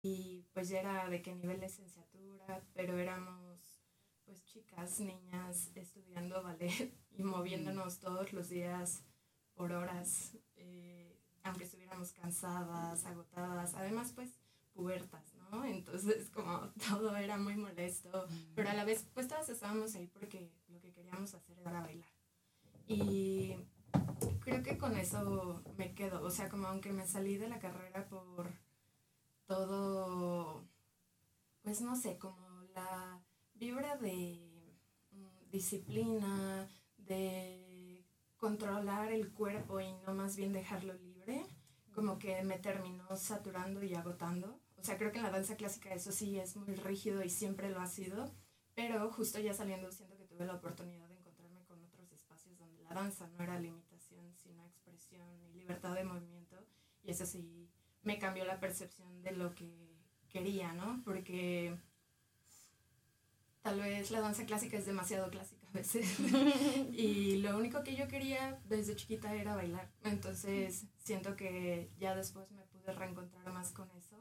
y pues ya era de qué nivel de licenciatura, pero éramos pues chicas, niñas estudiando ballet y moviéndonos todos los días por horas, aunque estuviéramos cansadas, agotadas, además pues pubertas, ¿no? Entonces como todo era muy molesto, pero a la vez pues todas estábamos ahí porque lo que queríamos hacer era bailar. Y creo que con eso me quedo, o sea, como aunque me salí de la carrera por todo, pues no sé, como la vibra de disciplina, de controlar el cuerpo y no más bien dejarlo libre, como que me terminó saturando y agotando. O sea, creo que en la danza clásica eso sí es muy rígido y siempre lo ha sido, pero justo ya saliendo siento que tuve la oportunidad de encontrarme con otros espacios donde la danza no era limitación, sino expresión y libertad de movimiento, y eso sí me cambió la percepción de lo que quería, ¿no? Porque tal vez la danza clásica es demasiado clásica a veces y lo único que yo quería desde chiquita era bailar. Entonces siento que ya después me pude reencontrar más con eso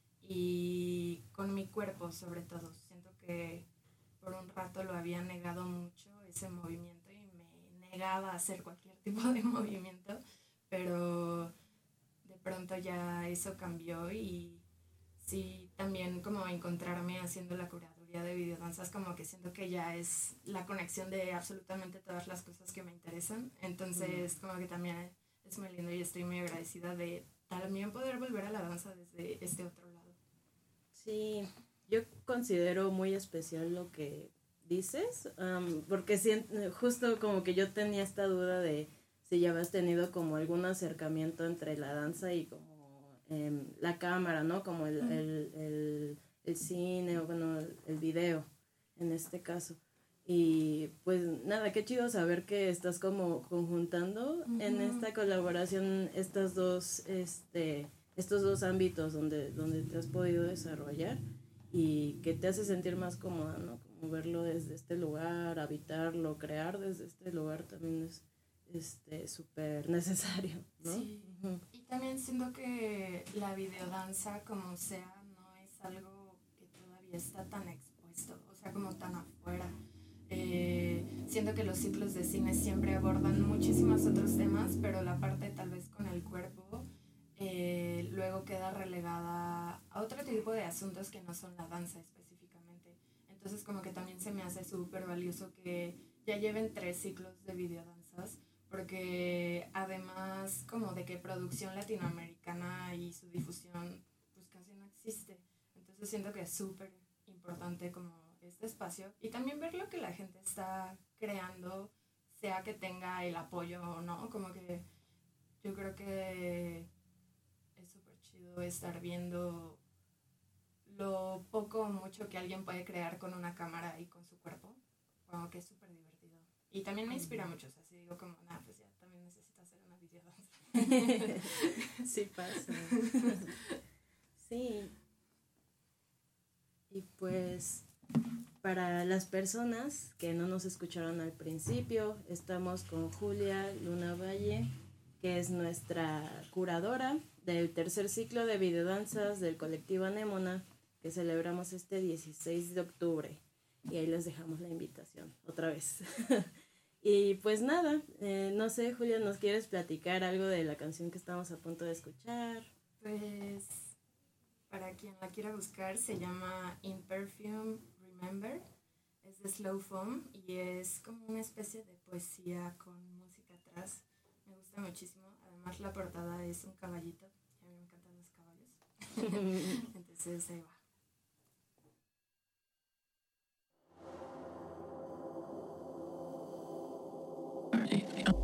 y con mi cuerpo sobre todo. Siento que por un rato lo había negado mucho ese movimiento y me negaba a hacer cualquier tipo de movimiento, pero de pronto ya eso cambió y sí, también como encontrarme haciendo la curaduría de videodanzas, como que siento que ya es la conexión de absolutamente todas las cosas que me interesan. Entonces, como que también es muy lindo y estoy muy agradecida de también poder volver a la danza desde este otro lado. Sí, yo considero muy especial lo que dices, porque justo como que yo tenía esta duda de si ya habías tenido como algún acercamiento entre la danza y como la cámara, ¿no? Como el cine o bueno, el video en este caso. Y pues nada, qué chido saber que estás como conjuntando en esta colaboración estos dos ámbitos donde te has podido desarrollar y que te hace sentir más cómoda, ¿no? Como verlo desde este lugar, habitarlo, crear desde este lugar también es súper necesario, ¿no? Sí. Y también siento que la videodanza como sea no es algo que todavía está tan expuesto, o sea, como tan afuera. Siento que los ciclos de cine siempre abordan muchísimos otros temas, pero la parte tal vez con el cuerpo luego queda relegada a otro tipo de asuntos que no son la danza específicamente. Entonces como que también se me hace súper valioso que ya lleven 3 ciclos de videodanzas, porque además como de que producción latinoamericana y su difusión pues casi no existe. Entonces siento que es súper importante como este espacio y también ver lo que la gente está creando, sea que tenga el apoyo o no, como que yo creo que es súper chido estar viendo lo poco o mucho que alguien puede crear con una cámara y con su cuerpo, como que es súper divertido. Y también me inspira mucho, o sea, si digo como, pues ya también necesito hacer una videodanza. Sí pasa. Sí. Y pues para las personas que no nos escucharon al principio, estamos con Julia Luna Valle, que es nuestra curadora del tercer ciclo de videodanzas del colectivo Anémona, que celebramos este 16 de octubre. Y ahí les dejamos la invitación otra vez. Y pues nada, no sé, Julia, ¿nos quieres platicar algo de la canción que estamos a punto de escuchar? Pues para quien la quiera buscar se llama In Perfume Remember, es de Slow Foam y es como una especie de poesía con música atrás. Me gusta muchísimo, además la portada es un caballito y a mí me encantan los caballos. Entonces ahí va.